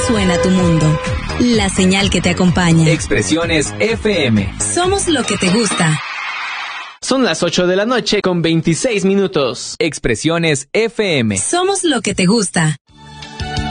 suena tu mundo. La señal que te acompaña. Expresiones FM. Somos lo que te gusta. Son las 8 de la noche con 26 minutos. Expresiones FM. Somos lo que te gusta.